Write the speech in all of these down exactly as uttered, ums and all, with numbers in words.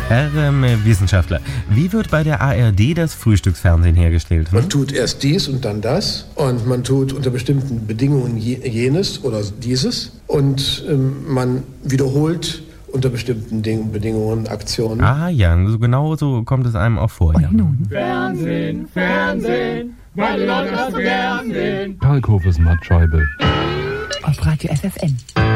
Herr ähm, Wissenschaftler, wie wird bei der A R D das Frühstücksfernsehen hergestellt? Hm? Man tut erst dies und dann das und man tut unter bestimmten Bedingungen jenes oder dieses und ähm, man wiederholt unter bestimmten Ding- Bedingungen Aktionen. Ah ja, so genau so kommt es einem auch vor. Ja. Fernsehen, Fernsehen, weil die Leute das so gern sehen. Kalkhofes Mattscheibe. Auf Radio F F N.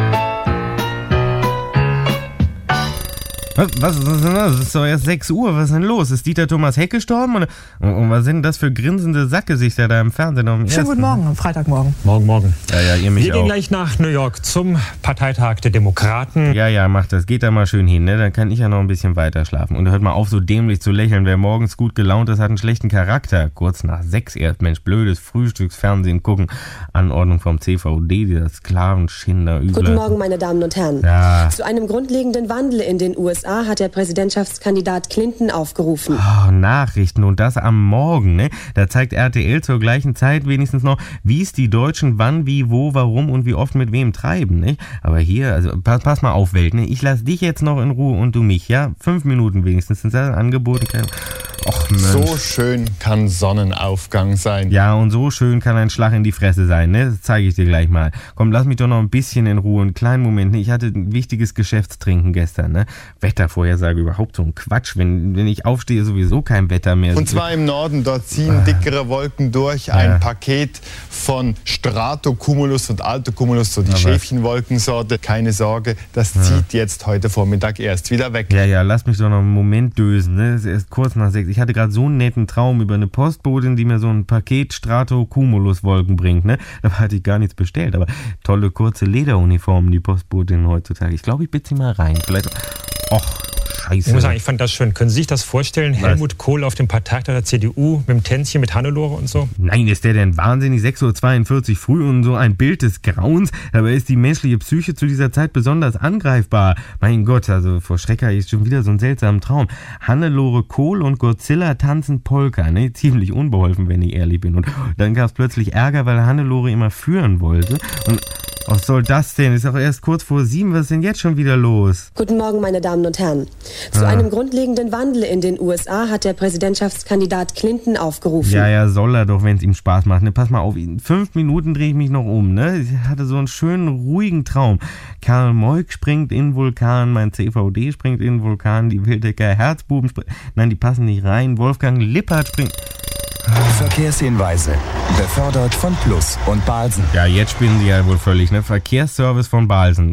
Was, was, was ist denn das? Es ist doch erst sechs Uhr. Was ist denn los? Ist Dieter Thomas Heck gestorben? Und, und was sind das für grinsende Sackgesichter da im Fernsehen? Um Schönen guten Morgen, am Freitagmorgen. Morgen, morgen. Ja, ja, ihr mich Wir auch. gehen gleich nach New York zum Parteitag der Demokraten. Ja, ja, macht das. Geht da mal schön hin, ne? Dann kann ich ja noch ein bisschen weiter schlafen. Und hört mal auf, so dämlich zu lächeln. Wer morgens gut gelaunt ist, hat einen schlechten Charakter. Kurz nach sechs erst. Mensch, blödes Frühstücksfernsehen gucken. Anordnung vom C V D, dieser Sklavenschinder. Guten Morgen, meine Damen und Herren. Ja. Zu einem grundlegenden Wandel in den U S A hat der Präsidentschaftskandidat Clinton aufgerufen. Oh, Nachrichten und das am Morgen, ne? Da zeigt R T L zur gleichen Zeit wenigstens noch, wie es die Deutschen wann, wie, wo, warum und wie oft mit wem treiben, ne? Aber hier, also pass, pass mal auf, Welt, ne? Ich lass dich jetzt noch in Ruhe und du mich, ja? Fünf Minuten wenigstens sind das angeboten. Och, Mensch. So schön kann Sonnenaufgang sein. Ja, und so schön kann ein Schlag in die Fresse sein, ne? Das zeige ich dir gleich mal. Komm, lass mich doch noch ein bisschen in Ruhe, einen kleinen Moment, ne? Ich hatte ein wichtiges Geschäftstrinken gestern, ne? Wettervorhersage, überhaupt so ein Quatsch. Wenn, wenn ich aufstehe, sowieso kein Wetter mehr. Und zwar im Norden, dort ziehen dickere Wolken durch. Ein Ja. Paket von Stratocumulus und Altocumulus, so die Aber- Schäfchenwolkensorte. Keine Sorge, das zieht jetzt heute Vormittag erst wieder weg. Ja, ja, lass mich doch noch einen Moment dösen, ne? Es ist erst kurz nach sechs. Ich hatte gerade so einen netten Traum über eine Postbotin, die mir so ein Paket Stratocumulus-Wolken bringt, ne? Da hatte ich gar nichts bestellt, aber tolle kurze Lederuniformen, die Postbotinnen heutzutage. Ich glaube, ich bitte sie mal rein. Vielleicht. Och, scheiße. Ich muss sagen, ich fand das schön. Können Sie sich das vorstellen? Helmut Kohl auf dem Parteitag der C D U mit dem Tänzchen mit Hannelore und so? Nein, ist der denn wahnsinnig? sechs Uhr zweiundvierzig früh und so ein Bild des Grauens. Dabei ist die menschliche Psyche zu dieser Zeit besonders angreifbar. Mein Gott, also vor Schrecker ist schon wieder so ein seltsamer Traum. Hannelore Kohl und Godzilla tanzen Polka, ne? Ziemlich unbeholfen, wenn ich ehrlich bin. Und dann gab es plötzlich Ärger, weil Hannelore immer führen wollte. Und was soll das denn? Ist doch erst kurz vor sieben. Was ist denn jetzt schon wieder los? Guten Morgen, meine Damen und Herren. Zu Ah. einem grundlegenden Wandel in den U S A hat der Präsidentschaftskandidat Clinton aufgerufen. Ja, ja, soll er doch, wenn es ihm Spaß macht. Ne, pass mal auf, in fünf Minuten drehe ich mich noch um. Ne? Ich hatte so einen schönen, ruhigen Traum. Karl Moik springt in den Vulkan, mein C V D springt in den Vulkan, die Wildecker Herzbuben springen. Nein, die passen nicht rein. Wolfgang Lippert springt. Verkehrshinweise. Befördert von Plus und Balsen. Ja, jetzt spinnen sie ja wohl völlig, ne? Verkehrsservice von Balsen.